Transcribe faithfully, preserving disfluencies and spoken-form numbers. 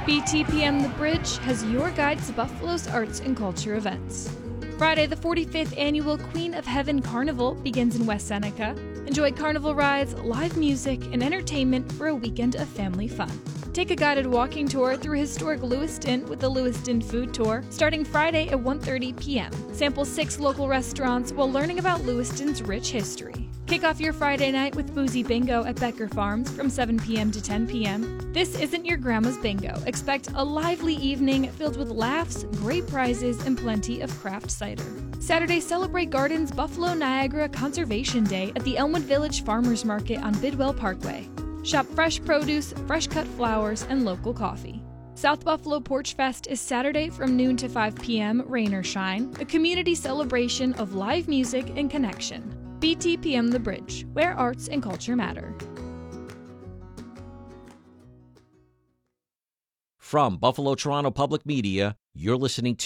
B T P M The Bridge has your guide to Buffalo's arts and culture events. Friday, the forty-fifth Annual Queen of Heaven Carnival begins in West Seneca. Enjoy carnival rides, live music, and entertainment for a weekend of family fun. Take a guided walking tour through historic Lewiston with the Lewiston Food Tour, starting Friday at one thirty p.m. Sample six local restaurants while learning about Lewiston's rich history. Kick off your Friday night with Boozy Bingo at Becker Farms from seven p.m. to ten p.m. This isn't your grandma's bingo. Expect a lively evening filled with laughs, great prizes, and plenty of craft cider. Saturday, celebrate Gardens Buffalo Niagara Conservation Day at the Elmwood Village Farmers Market on Bidwell Parkway. Shop fresh produce, fresh-cut flowers, and local coffee. South Buffalo Porch Fest is Saturday from noon to five p.m., rain or shine, a community celebration of live music and connection. B T P M The Bridge, where arts and culture matter. From Buffalo Toronto Public Media, you're listening to